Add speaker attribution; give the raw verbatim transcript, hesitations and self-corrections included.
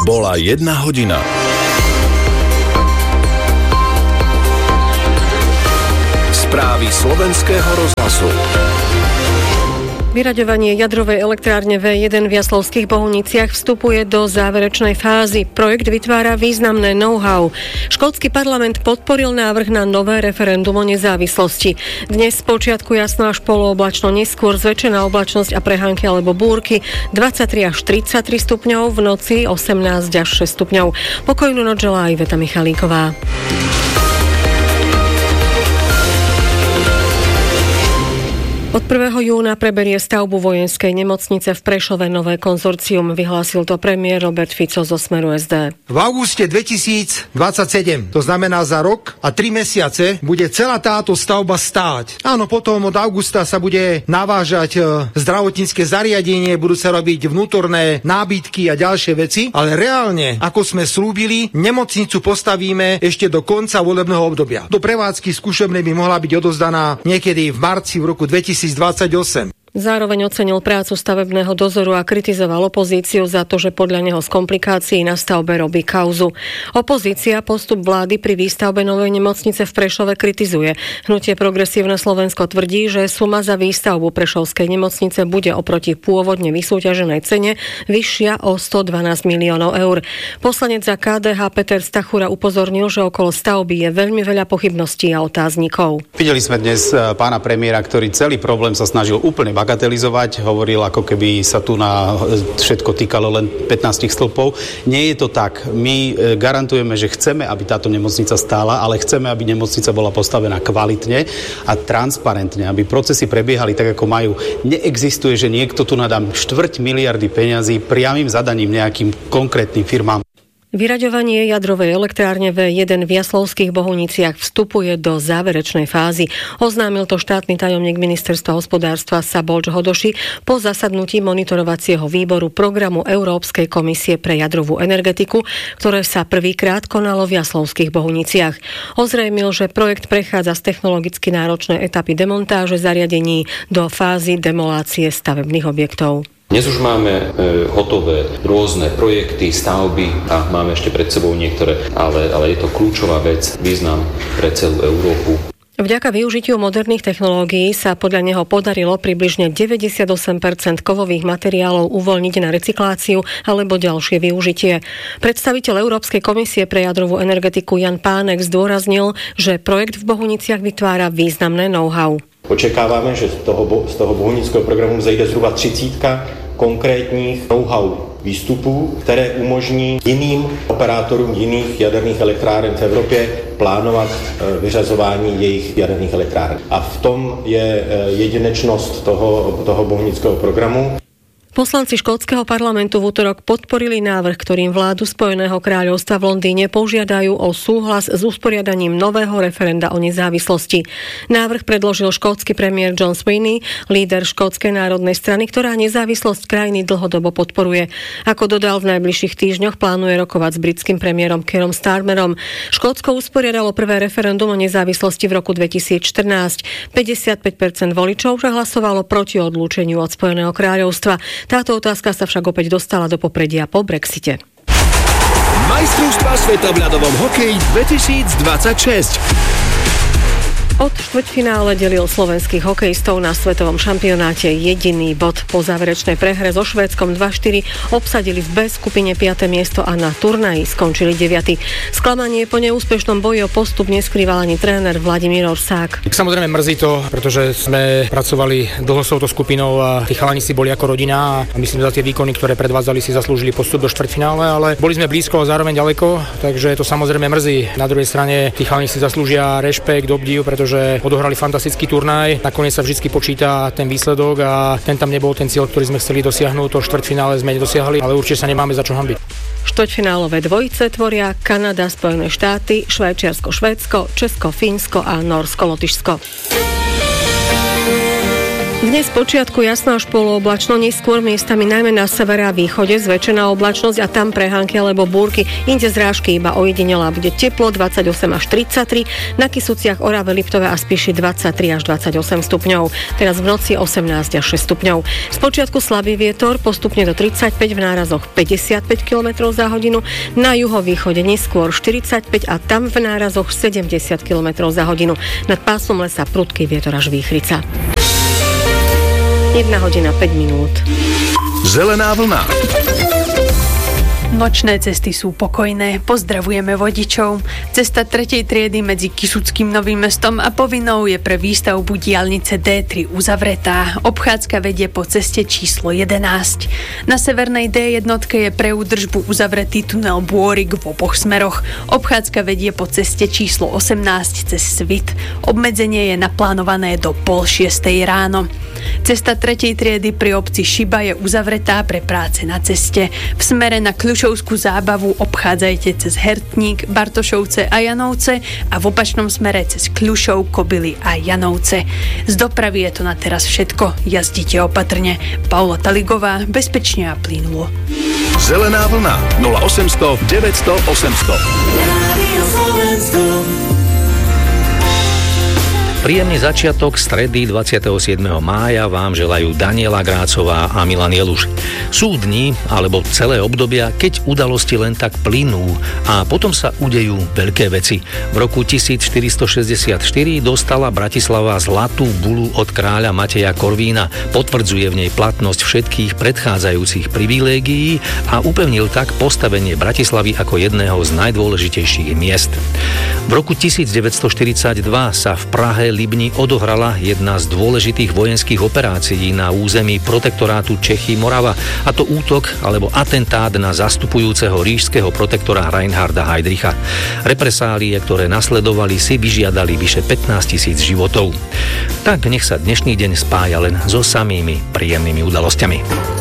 Speaker 1: Bola jedna hodina. Správy slovenského rozhlasu.
Speaker 2: Vyraďovanie jadrovej elektrárne vé jeden v Jaslovských Bohuniciach vstupuje do záverečnej fázy. Projekt vytvára významné know-how. Škótsky parlament podporil návrh na nové referendum o nezávislosti. Dnes spočiatku jasno až polooblačno, neskôr zväčšená oblačnosť a prehánky alebo búrky, dvadsaťtri až tridsaťtri stupňov, v noci osemnásť až šesť stupňov. Pokojnú noc želá Iveta Michalíková. Od prvého júna preberie stavbu vojenskej nemocnice v Prešove nové konzorcium. Vyhlásil to premiér Robert Fico zo Smeru es dé.
Speaker 3: V auguste dvetisícdvadsaťsedem, to znamená za rok a tri mesiace, bude celá táto stavba stáť. Áno, potom od augusta sa bude navážať zdravotnícke zariadenie, budú sa robiť vnútorné nábytky a ďalšie veci, ale reálne, ako sme slúbili, nemocnicu postavíme ešte do konca volebného obdobia. Do prevádzky skúšobnej by mohla byť odozdaná niekedy v marci v roku dvetisícdvadsaťosem. Zároveň ocenil prácu stavebného dozoru a kritizoval opozíciu za to, že podľa neho z komplikácií na stavbe robí kauzu. Opozícia postup vlády pri výstavbe novej nemocnice v Prešove kritizuje. Hnutie Progresívne Slovensko tvrdí, že suma za výstavbu prešovskej nemocnice bude oproti pôvodne vysúťaženej cene vyššia o stodvanásť miliónov eur. Poslanec za ká dé há Peter Stachura upozornil, že okolo stavby je veľmi veľa pochybností a otáznikov.
Speaker 4: Videli sme dnes pána premiéra, ktorý celý problém sa snažil úplne bagatelizovať, hovoril, ako keby sa tu na všetko týkalo len pätnásť stĺpov. Nie je to tak. My garantujeme, že chceme, aby táto nemocnica stála, ale chceme, aby nemocnica bola postavená kvalitne a transparentne, aby procesy prebiehali tak, ako majú. Neexistuje, že niekto tu nadá štvrť miliardy peňazí priamym zadaním nejakým konkrétnym firmám.
Speaker 2: Vyraďovanie jadrovej elektrárne vé jeden v Jaslovských Bohuniciach vstupuje do záverečnej fázy. Oznámil to štátny tajomník ministerstva hospodárstva Szabolcs Hodoši po zasadnutí monitorovacieho výboru programu Európskej komisie pre jadrovú energetiku, ktoré sa prvýkrát konalo v Jaslovských Bohuniciach. Ozrejmil, že projekt prechádza z technologicky náročnej etapy demontáže zariadení do fázy demolácie stavebných objektov.
Speaker 5: Dnes už máme e, hotové rôzne projekty, stavby a máme ešte pred sebou niektoré, ale, ale je to kľúčová vec, význam pre celú Európu.
Speaker 2: Vďaka využitiu moderných technológií sa podľa neho podarilo približne deväťdesiatosem percent kovových materiálov uvoľniť na recykláciu alebo ďalšie využitie. Predstaviteľ Európskej komisie pre jadrovú energetiku Jan Pánek zdôraznil, že projekt v Bohuniciach vytvára významné know-how.
Speaker 6: Očekávame, že z toho, z toho bohunického programu zejde zhruba třicítka konkrétních know-how výstupů, které umožní jiným operátorům jiných jaderných elektráren v Evropě plánovat vyřazování jejich jaderných elektráren. A v tom je jedinečnost toho, toho bohunického programu.
Speaker 2: Poslanci škótskeho parlamentu v utorok podporili návrh, ktorým vládu Spojeného kráľovstva v Londýne požiadajú o súhlas s usporiadaním nového referenda o nezávislosti. Návrh predložil škótsky premiér John Sweeney, líder škótskej národnej strany, ktorá nezávislosť krajiny dlhodobo podporuje. Ako dodal, v najbližších týždňoch plánuje rokovať s britským premiérom Keirom Starmerom. Škótsko usporiadalo prvé referendum o nezávislosti v roku dvetisícštrnásť. päťdesiatpäť percent voličov hlasovalo proti odlúčeniu od Spojeného kráľovstva. Táto otázka sa však opäť dostala do popredia po Brexite.
Speaker 1: Majstrovstvá sveta v ľadovom hokeji dvetisícdvadsaťšesť. Od
Speaker 2: štvrťfinále delil slovenských hokejistov na svetovom šampionáte jediný bod. Po záverečnej prehre so Švédskom dva štyri obsadili v B skupine piate miesto a na turnaji skončili deviaty. Sklamanie po neúspešnom boji o postup neskrýval ani tréner Vladimír Orsák.
Speaker 7: Samozrejme mrzí to, pretože sme pracovali dlho s touto skupinou a tí chalani si boli ako rodina a myslím, za tie výkony, ktoré predvádzali, si zaslúžili postup do štvrťfinále, ale boli sme blízko a zároveň ďaleko, takže to samozrejme mrzí. Na druhej strane tí chalani si zaslúžia rešpekt, obdiv, pretože že odohrali fantastický turnaj. Nakoniec sa vždy počíta ten výsledok a ten tam nebol ten cieľ, ktorý sme chceli dosiahnuť. To štvrťfinále sme nedosiahli, ale určite sa nemáme za čo hanbiť.
Speaker 2: Štvrťfinálové dvojice tvoria Kanada, Spojené štáty, Švajčiarsko, Švédsko, Česko, Fínsko a Nórsko, Lotyšsko. Dnes počiatku jasno až polooblačno, neskôr miestami najmä na severe a východe zväčšená oblačnosť a tam prehánky alebo búrky, inde zrážky iba ojedinelá. Bude teplo dvadsaťosem až tridsaťtri, na Kysuciach, Orave, Liptove a Spiši dvadsaťtri až dvadsaťosem stupňov. Teraz v noci osemnásť až šesť stupňov. Spočiatku slabý vietor, postupne do tridsaťpäť, v nárazoch päťdesiatpäť kilometrov za hodinu, na juhovýchode neskôr štyridsaťpäť a tam v nárazoch sedemdesiat kilometrov za hodinu. Nad pásom lesa prudký vietor až výchrica. jedna hodina päť minút.
Speaker 1: Zelená vlna.
Speaker 8: Nočné cesty sú pokojné, pozdravujeme vodičov. Cesta tretej triedy medzi Kysuckým Novým Mestom a Povinnou je pre výstavbu diaľnice dé tri uzavretá. Obchádzka vedie po ceste číslo jedenásť. Na severnej dé jednotke je pre údržbu uzavretý tunel Bôrik v oboch smeroch. Obchádzka vedie po ceste číslo osemnásť cez Svit. Obmedzenie je naplánované do pol šiestej ráno. Cesta tretej triedy pri obci Šiba je uzavretá pre práce na ceste. V smere na Kľušovskú zábavu obchádzajte cez Hertník, Bartošovce a Janovce a v opačnom smere cez Kľušov, Kobily a Janovce. Z dopravy je to na teraz všetko. Jazdite opatrne. Paula Taligová, bezpečne a plynulo.
Speaker 1: Zelená vlna nula osemsto deväťsto osemsto.
Speaker 9: Príjemný začiatok stredy dvadsiateho siedmeho mája vám želajú Daniela Grácová a Milan Jeluš. Sú dni alebo celé obdobia, keď udalosti len tak plynú a potom sa udejú veľké veci. V roku tisícštyristošesťdesiatštyri dostala Bratislava zlatú bulu od kráľa Mateja Korvína. Potvrdzuje v nej platnosť všetkých predchádzajúcich privilégií a upevnil tak postavenie Bratislavy ako jedného z najdôležitejších miest. V roku tisícdeväťstoštyridsaťdva sa v Prahe Libni odohrala jedna z dôležitých vojenských operácií na území protektorátu Čechy Morava, a to útok alebo atentát na zastupujúceho ríšskeho protektora Reinharda Heydricha. Represálie, ktoré nasledovali, si vyžiadali vyše pätnásť tisíc životov. Tak nech sa dnešný deň spája len so samými príjemnými udalosťami.